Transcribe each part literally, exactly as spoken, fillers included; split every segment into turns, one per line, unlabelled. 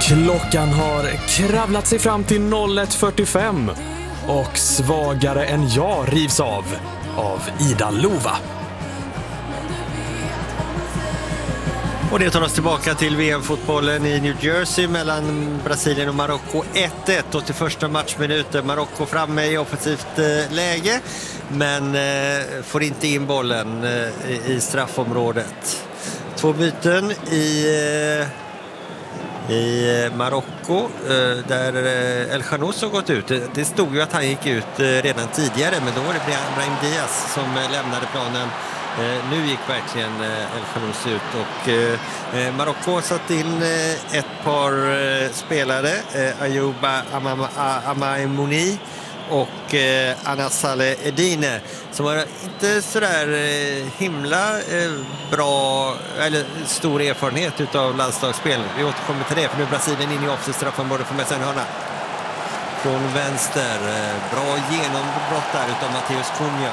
Klockan har kravlat sig fram till noll ett fyrtiofem och svagare än jag rivs av av Ida Lova.
Och det tar oss tillbaka till V M-fotbollen i New Jersey mellan Brasilien och Marocko. ett ett och till första matchminuten. Marocko framme i offensivt eh, läge, men eh, får inte in bollen eh, i straffområdet. Två byten i, eh, i Marocko eh, där eh, El Khanous har gått ut. Det stod ju att han gick ut eh, redan tidigare, men då var det Brahim Diaz som eh, lämnade planen. Eh, nu gick verkligen eh, El Khanous ut och eh, Marocko har satt in eh, ett par eh, spelare, eh, Ayouba Amaimouni och eh, Anassale Edine, som har inte sådär eh, himla eh, bra eller stor erfarenhet utav landslagsspel. Vi återkommer till det, för nu är Brasilien in i offside straffområde för med sen hörna från vänster. Eh, bra genombrott där utav Matheus Cunha.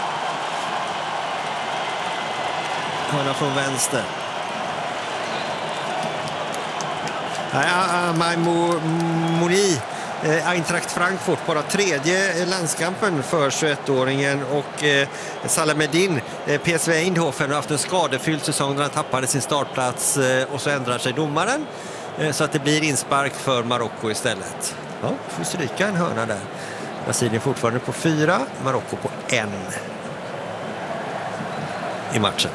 Hörna från vänster. Amaimouni, Eintracht Frankfurt, bara tredje landskampen för tjugoettåringen, och eh, Salamedin, eh, P S V Eindhoven, har haft en skadefylld säsong där han tappade sin startplats eh, och så ändrar sig domaren eh, så att det blir inspark för Marocko istället. Ja, får stryka en hörna där. Brasilien fortfarande på fyra, Marocko på en i matchen.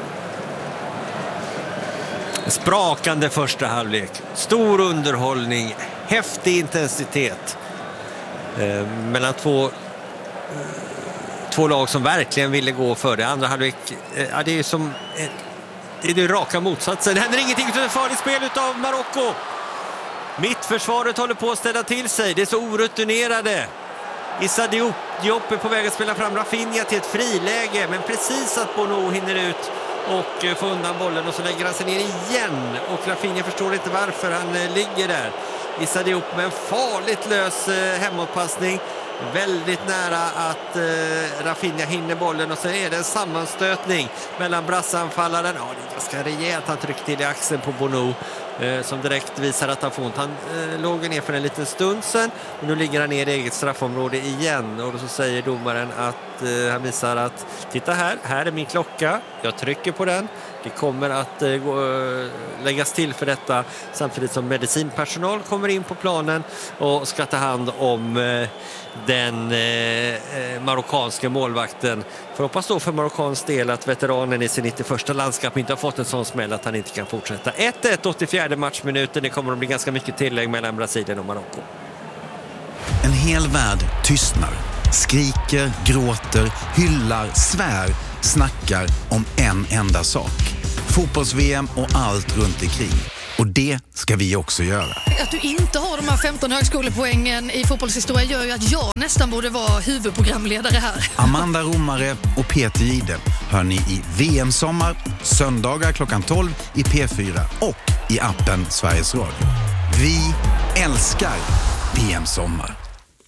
Sprakande första halvlek, stor underhållning, häftig intensitet eh, mellan två, eh, två lag som verkligen ville gå för det. Andra halvlek, eh, ja, det är som eh, det är det raka motsatsen. Det händer ingenting utan ett farligt spel utav Marocko. Mittförsvaret håller på att ställa till sig, det är så orutinerade. Issa Diop, Diop är på väg att spela fram Rafinha till ett friläge, men precis att Bono hinner ut och får undan bollen, och så lägger han sig ner igen, och Rafinha förstår inte varför han ligger där. Issa Diop med en farligt lös hemåtpassning, väldigt nära att eh, Rafinha hinner bollen, och sen är det en sammanstötning mellan brassanfallaren. Ja, det är ganska rejält, han tryckte till i axeln på Bono eh, som direkt visar att han får ont. Han eh, låg ner för en liten stund sedan, och nu ligger han ner i eget straffområde igen, och då så säger domaren att eh, han visar att titta här, här är min klocka, jag trycker på den. Det kommer att eh, gå, läggas till för detta, samtidigt som medicinpersonal kommer in på planen och ska ta hand om eh, den eh, marockanska målvakten. För hoppas då för marockansk del att veteranen i sin nittioförsta landskap inte har fått en sån smäll att han inte kan fortsätta. ett ett, åttiofjärde matchminuten. Det kommer att bli ganska mycket tillägg mellan Brasilien och Marocko.
En hel värld tystnar, skriker, gråter, hyllar, svär, snackar om en enda sak. Fotbolls-V M och allt runt omkring. Och det ska vi också göra.
Att du inte har de här femton högskolepoängen i fotbollshistoria gör ju att jag nästan borde vara huvudprogramledare här.
Amanda Romare och Peter Gide hör ni i V M-sommar, söndagar klockan tolv i P fyra och i appen Sveriges Radio. Vi älskar V M-sommar.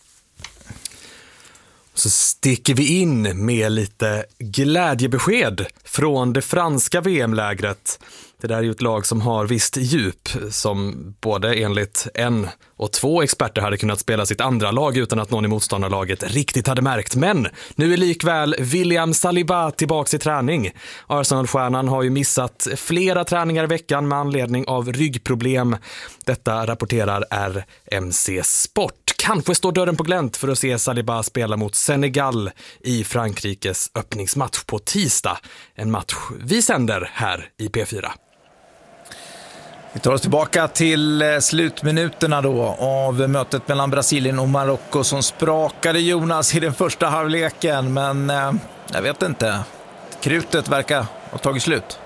Så sticker vi in med lite glädjebesked från det franska V M-lägret. Det där är ju ett lag som har visst djup, som både enligt en och två experter hade kunnat spela sitt andra lag utan att någon i motståndarlaget riktigt hade märkt. Men nu är likväl William Saliba tillbaka i träning. Arsenal-stjärnan har ju missat flera träningar i veckan med anledning av ryggproblem. Detta rapporterar R M C Sport. Kanske står dörren på glänt för att se Saliba spela mot Senegal i Frankrikes öppningsmatch på tisdag. En match vi sänder här i P fyra.
Vi tar oss tillbaka till slutminuterna då av mötet mellan Brasilien och Marocko som sprakade Jonas i den första halvleken, men eh, jag vet inte. Krutet verkar ha tagit slut.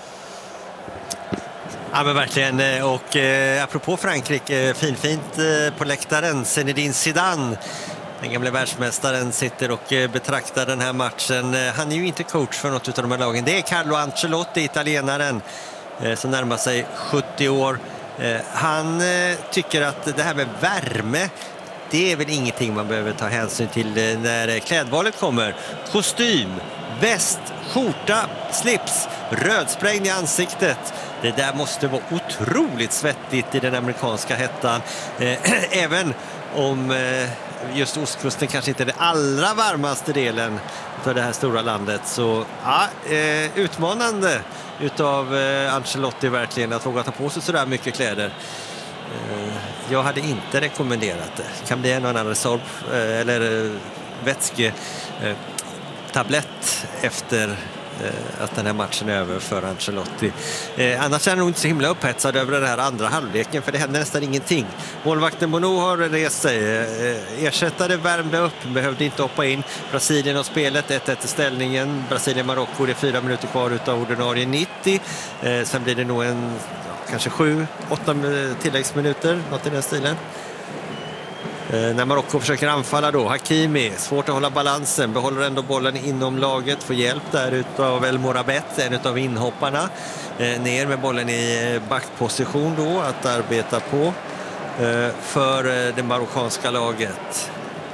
Ja, men verkligen, och eh, apropå Frankrike, finfint eh, på läktaren, Zinedine Zidane, den gamla världsmästaren, sitter och eh, betraktar den här matchen. Eh, han är ju inte coach för något av de här lagen. Det är Carlo Ancelotti, italienaren, eh, som närmar sig sjuttio år. Eh, han eh, tycker att det här med värme, det är väl ingenting man behöver ta hänsyn till eh, när klädvalet kommer. Kostym, väst, skjorta, slips, rödsprängd i ansiktet. Det där måste vara otroligt svettigt i den amerikanska hettan. Eh, även om eh, just ostkusten kanske inte är den allra varmaste delen för det här stora landet. Så ja, eh, utmanande utav eh, Ancelotti verkligen att våga ta på sig sådär mycket kläder. Eh, jag hade inte rekommenderat det. Kan bli en annan resorb eh, eller eh, vätske eh, tablett efter eh, att den här matchen är över för Ancelotti. Eh, annars är han nog inte så himla upphetsad över den här andra halvleken, för det händer nästan ingenting. Målvakten Bono har rest sig. Eh, ersättare värmde upp, behövde inte hoppa in. Brasilien har spelet, ett ett i ställningen. Brasilien-Marocko, det är fyra minuter kvar utav ordinarie nittio. Eh, sen blir det nog en, ja, kanske sju, åtta tilläggsminuter, något i den stilen. Eh, när Marocko försöker anfalla då, Hakimi, svårt att hålla balansen, behåller ändå bollen inom laget, får hjälp där utav El Morabet, en utav inhopparna, eh, ner med bollen i backposition då att arbeta på eh, för eh, det marockanska laget.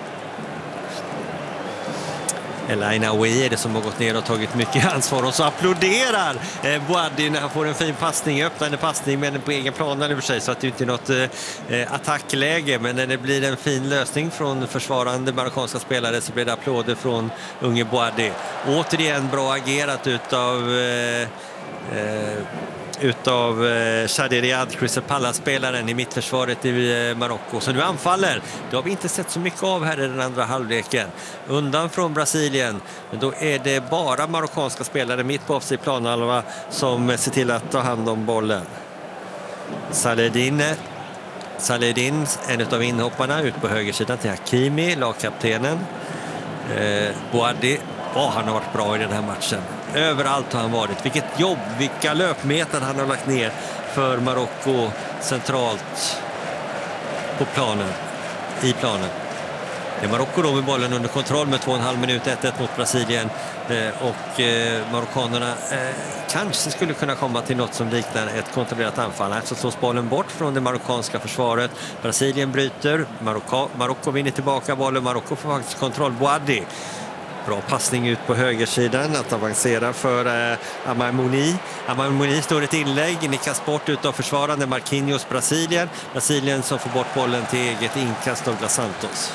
El Ainaoui är det som har gått ner och tagit mycket ansvar, och så applåderar eh, Boadi när han får en fin passning, öppnande passning, men på egen plan i och för sig, så att det inte är något eh, attackläge, men när det blir en fin lösning från försvarande marockanska spelare så blir det applåder från unge Boadi. Återigen bra agerat utav eh, eh, utav eh, Shadi Riyad, Crystal Palace-spelaren i mittförsvaret i eh, Marocko. Så nu anfaller. Det har vi inte sett så mycket av här i den andra halvleken. Undan från Brasilien. Men då är det bara marockanska spelare mitt på offside planhalva som ser till att ta hand om bollen. Saledin, Saledin en av inhopparna ut på högersidan till Hakimi, lagkaptenen. Eh, Boadi, oh, han har varit bra i den här matchen. Överallt har han varit. Vilket jobb, vilka löpmeter han har lagt ner för Marocko centralt på planen, i planen. Det är Marocko då med bollen under kontroll med två och en halv minut, ett ett mot Brasilien. Eh, och eh, marockanerna eh, kanske skulle kunna komma till något som liknar ett kontrollerat anfall. Här så slås bollen bort från det marockanska försvaret. Brasilien bryter, Marocko, Marocko vinner tillbaka bollen, Marocko får faktiskt kontroll. Boadi. Bra passning ut på högersidan att avancera för eh, Amar Mouni. Amar Mouni står ett inlägg, nickas bort utav försvarande Marquinhos, Brasilien. Brasilien som får bort bollen till eget inkast av Dos Santos.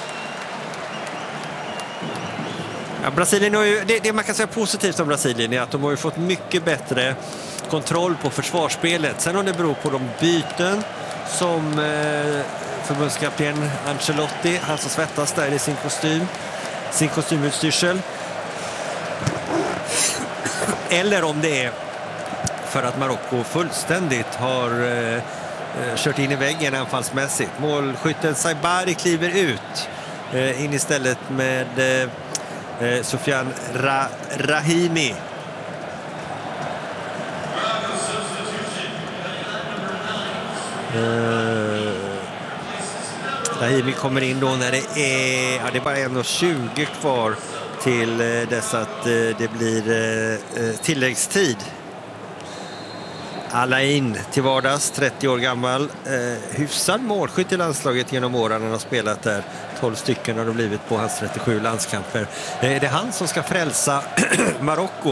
Ja, Brasilien har ju, det, det man kan säga positivt om Brasilien är att de har ju fått mycket bättre kontroll på försvarsspelet. Sen om det beror på de byten som eh, förbundskapten Ancelotti, han som svettas där i sin kostym, sin kostymutstyrsel, eller om det är för att Marocko fullständigt har eh, kört in i väggen anfallsmässigt. Målskytten Saibari kliver ut eh, in istället med eh, Sofian Ra- Rahimi. Eh, Rahimi kommer in då när det är, ja, det är bara en tjugo kvar till dess att det blir tilläggstid. Alain till vardags, trettio år gammal, hyfsad målskytt i landslaget genom åren. Han har spelat där, tolv stycken har det blivit på hans trettiosju landskamper. Det är han som ska frälsa Marocko.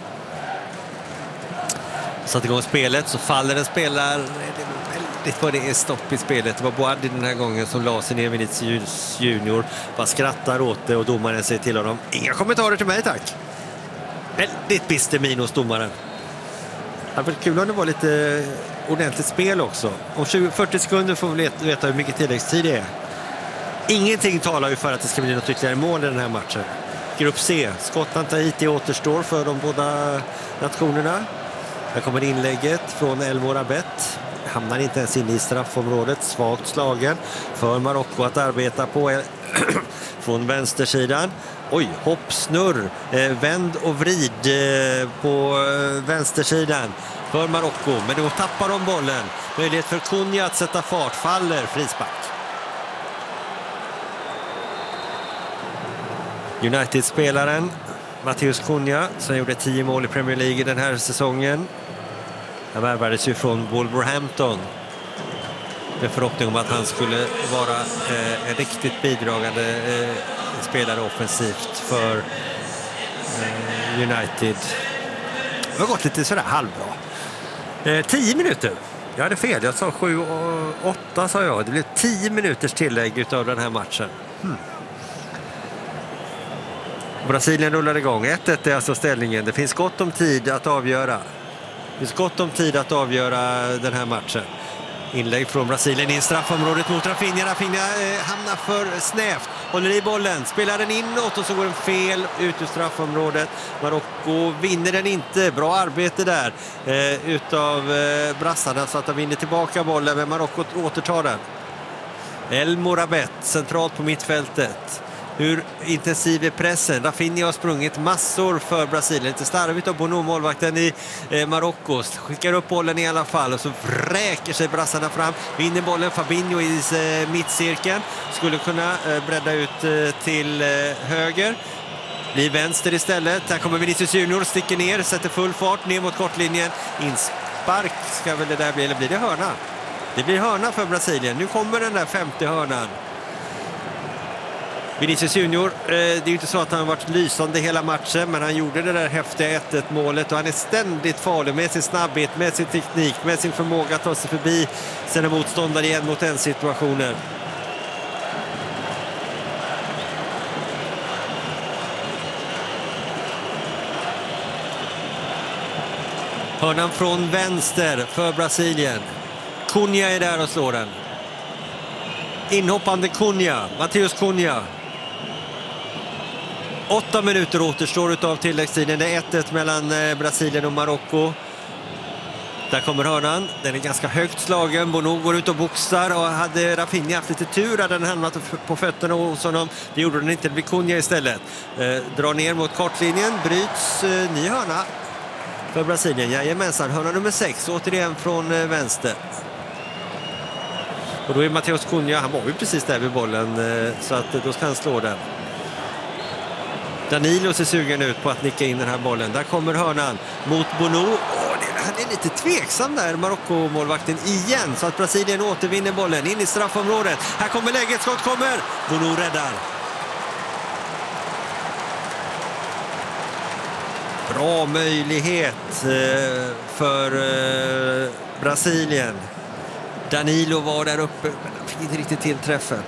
Satt igång spelet, så faller en spelare. Det var det är stopp i spelet. Det var Boadi den här gången som la sig ner Vinicius Junior. Bara skrattar åt det och domaren säger till honom: inga kommentarer till mig, tack. Väldigt bister min hos domaren. Det var kul om det var lite ordentligt spel också. Om tjugo fyrtio sekunder får vi veta hur mycket tilläggstid det är. Ingenting talar ju för att det ska bli något ytterligare mål i den här matchen. Grupp C. Skottland, Tahiti återstår för de båda nationerna. Här kommer inlägget från El Morabet. Hamnar inte ens in i straffområdet. Svagt slagen för Marocko att arbeta på från vänstersidan. Oj, hoppsnurr. Eh, vänd och vrid eh, på eh, vänstersidan för Marocko. Men då tappar de bollen. Möjlighet för Cunha att sätta fart. Faller, frispark. United-spelaren Matheus Cunha som gjorde tio mål i Premier League den här säsongen. Han värvades ju från Wolverhampton med förhoppning om att han skulle vara eh, en riktigt bidragande eh, spelare offensivt för United. Det har gått lite sådär halvbra. Eh, tio minuter. Jag hade fel, jag sa sju och åtta sa jag. Det blev tio minuters tillägg utav den här matchen. Hmm. Brasilien rullar igång. ett ett är alltså ställningen. Det finns gott om tid att avgöra. Det finns gott om tid att avgöra den här matchen. Inlägg från Brasilien in straffområdet mot Rafinha. Rafinha eh, hamnar för snävt. Håller i bollen. Spelar den inåt och så går den fel ut ur straffområdet. Marocko vinner den inte. Bra arbete där eh, utav eh, brassarna så att de vinner tillbaka bollen. Men Marocko återtar den. El Morabet centralt på mittfältet. Hur intensiv är pressen? Rafinha har sprungit massor för Brasilien. Lite starvigt av Bono, målvakten i eh, Marocko. Skickar upp bollen i alla fall och så vräker sig brassarna fram. Vinner bollen Fabinho i eh, mittcirkeln. Skulle kunna eh, bredda ut eh, till eh, höger. Blir vänster istället. Här kommer Vinicius Junior, sticker ner, sätter full fart ner mot kortlinjen. Inspark ska väl det där bli, eller blir det hörna? Det blir hörna för Brasilien. Nu kommer den där femte hörnan. Vinicius Junior, eh, det är ju inte så att han har varit lysande hela matchen, men han gjorde det där häftiga ett ett målet och han är ständigt farlig med sin snabbhet, med sin teknik, med sin förmåga att ta sig förbi sina motståndare igen mot en situationer. Hörnan från vänster för Brasilien. Cunha är där och slår den. Inhoppande Cunha, Matheus Cunha. Åtta minuter återstår utav tilläggstiden. Det är ett ett mellan Brasilien och Marocko. Där kommer hörnan. Den är ganska högt slagen. Bono går ut och boxar och hade Rafinha haft lite tur hade den hamnat på fötterna hos honom. Det gjorde den inte. Det blir Cunha istället. Eh, drar ner mot kortlinjen. Bryts eh, ny hörna för Brasilien. Jajamensan. Hörna nummer sex. Återigen från eh, vänster. Och då är Matheus Cunha, han var ju precis där vid bollen eh, så att då ska han slå den. Danilo ser sugen ut på att nicka in den här bollen. Där kommer hörnan mot Bono. Åh, det, han är lite tveksam där, Marocko-målvakten igen. Så att Brasilien återvinner bollen in i straffområdet. Här kommer läget, skott kommer. Bono räddar. Bra möjlighet eh, för eh, Brasilien. Danilo var där uppe, men han fick inte riktigt till träffen.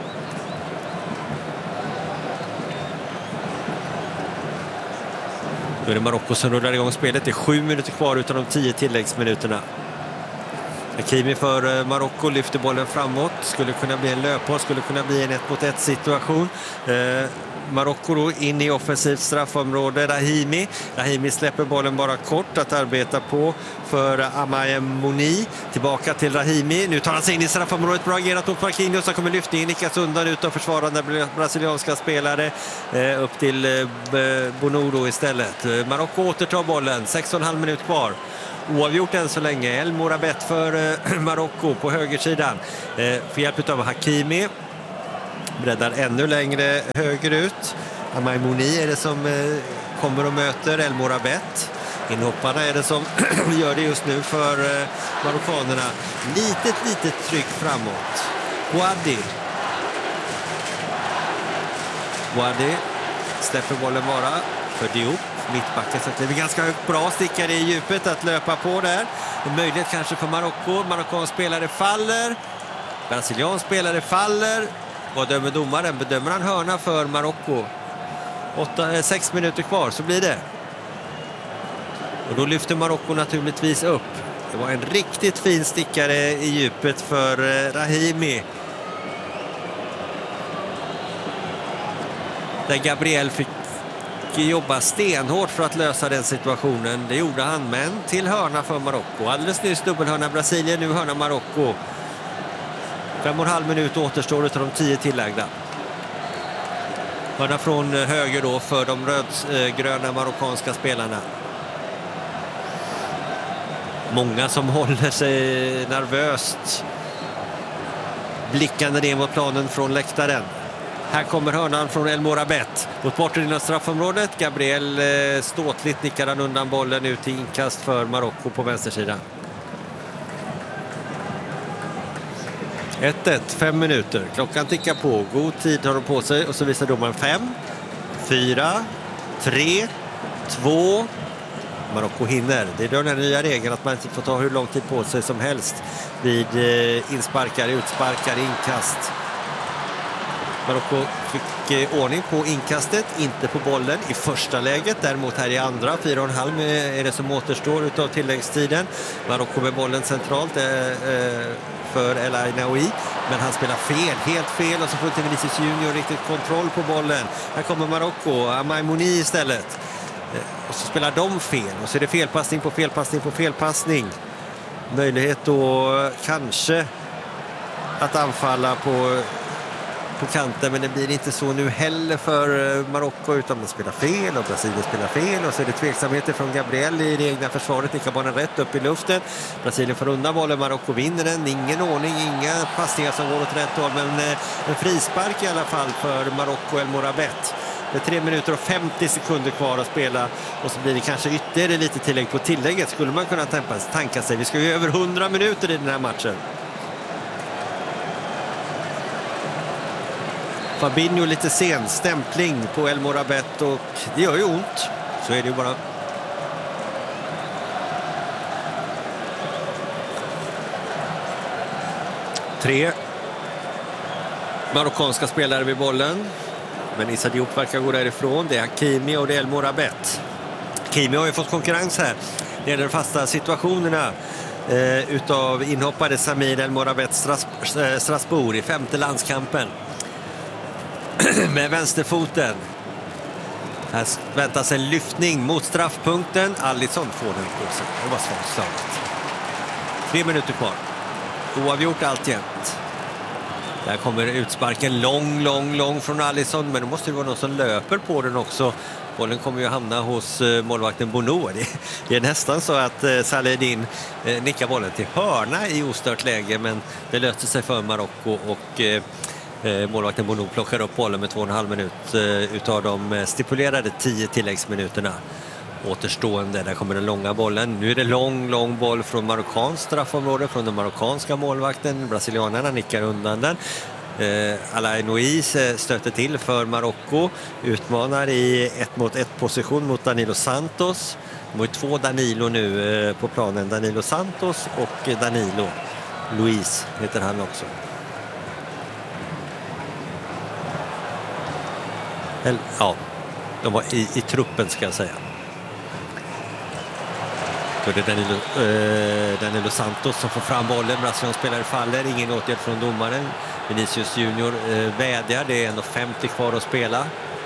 Då är det Marocko som rullar igång spelet. Det är sju minuter kvar utan de tio tilläggsminuterna. Hakimi för Marocko lyfter bollen framåt. Skulle kunna bli en löpboll, skulle kunna bli en ett mot ett situation. Eh, Marocko då in i offensivt straffområde. Rahimi. Rahimi släpper bollen bara kort att arbeta på för Amaya Mouni. Tillbaka till Rahimi. Nu tar han sig in i straffområdet. Bra agerat mot Marquinhos. Så kommer lyftningen nickas undan utav försvarande brasilianska spelare. Eh, upp till eh, Bono då istället. Marocko återtar bollen. sex och en halv minut kvar. Oavgjort än så länge. El Morabet för eh, Marocko på högersidan. Eh, för hjälp av Hakimi. Breddar ännu längre högerut. Amaya Mouni är det som eh, kommer och möter El Morabet. Inhopparna är det som gör det just nu för eh, marockanerna. Litet, litet tryck framåt. Boadi. Boadi släpper bollen bara för Diop. Mittbacken så det är ganska högt, bra stickare i djupet att löpa på där. En möjlighet kanske för Marocko. Marockansk spelare faller. Brasiliansk spelare faller. Vad dömer domaren? Bedömer han hörna för Marocko? Åtta, sex minuter kvar så blir det. Och då lyfter Marocko naturligtvis upp. Det var en riktigt fin stickare i djupet för Rahimi. Där Gabriel fick jobba stenhårt för att lösa den situationen. Det gjorde han, men till hörna för Marocko. Alldeles nyss dubbelhörna Brasilien, nu hörna Marocko. Fem och en halv minut återstår utav de tio tillagda. Hörna från höger då för de rödgröna marockanska spelarna. Många som håller sig nervöst blickande ner mot planen från läktaren. Här kommer hörnan från El Morabet mot bortre av straffområdet. Gabriel eh, ståtligt nickar han undan bollen ut till inkast för Marocko på vänstersidan. ett ett, fem minuter. Klockan tickar på. God tid har de på sig och så visar domaren fem, fyra, Tre, två, Marocko hinner. Det är då den nya regeln att man inte får ta hur lång tid på sig som helst vid eh, insparkar, utsparkar, inkast. Marocko fick eh, ordning på inkastet, inte på bollen i första läget. Däremot här i andra, fyra och en halv är det som återstår utav tilläggstiden. Marocko med bollen centralt eh, eh, för El Ainaoui, men han spelar fel, helt fel, och så får inte Vinicius Junior riktigt kontroll på bollen. Här kommer Marocko, Amaimouni istället. Och så spelar de fel, och så är det felpassning på felpassning på felpassning. Möjlighet då kanske att anfalla på, på kanten, men det blir inte så nu heller för Marocko, utan de spelar fel och Brasilien spelar fel, och så är det tveksamheter från Gabriel i det egna försvaret. Nickar bollen rätt upp i luften. Brasilien får undan bollen, Marocko vinner den. Ingen ordning, inga passningar som går åt rätt håll, men en frispark i alla fall för Marocko, El Morabet. Det är tre minuter och femtio sekunder kvar att spela, och så blir det kanske ytterligare lite tillägg på tillägget, skulle man kunna tanka sig. Vi ska ju över hundra minuter i den här matchen. Fabinho lite sen, stämpling på El Morabet, och det gör ju ont. Så är det ju bara. Tre marockanska spelare vid bollen. Men Issa Diop verkar gå därifrån. Det är Hakimi och det är El Morabet. Hakimi har ju fått konkurrens här. Det är de fasta situationerna eh, utav inhoppade Samir El Morabet Stras- eh, Strasbourg i femte landskampen. Med vänsterfoten. Här väntas en lyftning mot straffpunkten. Alisson får den på sig. Det var svagt slaget. Tre minuter kvar. Oavgjort alltjämt. Där kommer utsparken lång, lång, lång från Alisson. Men det måste ju vara någon som löper på den också. Bollen kommer ju hamna hos målvakten Bono. Det är nästan så att Saladin nickar bollen till hörna i ostört läge. Men det löste sig för Marocko, och målvakten Bono plockar upp bollen med två och en halv minut utav de stipulerade tio tilläggsminuterna återstående. Där kommer den långa bollen. Nu är det lång, lång boll från marockansk straffområde, från den marockanska målvakten. Brasilianerna nickar undan den. Eh, El Ainaoui stöter till för Marocko. Utmanar i ett mot ett position mot Danilo Santos. Det var två Danilo nu eh, på planen. Danilo Santos och Danilo Luis heter han också. El, ja, de var i, i truppen ska jag säga. Då är det Danilo, eh, Danilo Santos som får fram bollen. Brasiliens spelare faller, ingen åtgärd från domaren. Vinicius Junior eh, vädjar, det är ändå femtio kvar att spela.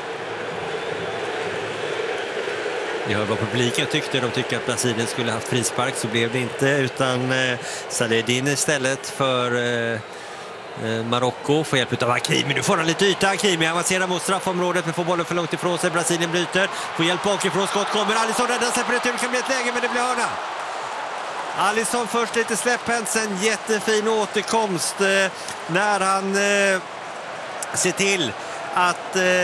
Vi hör vad publiken tyckte. De tycker att Brasilien skulle haft frispark, så blev det inte, utan eh, Saladin istället för eh, eh, Marocko får hjälp av Hakimi. Nu får han lite yta. Hakimi avancerar mot straffområdet, men får bollen för långt ifrån sig. Brasilien bryter, får hjälp bakifrån, skott kommer. Alisson räddar sig på retur, kan bli ett läge, men det blir hörna. Alisson först lite släpphänt, sen jättefin återkomst eh, när han eh, ser till att eh,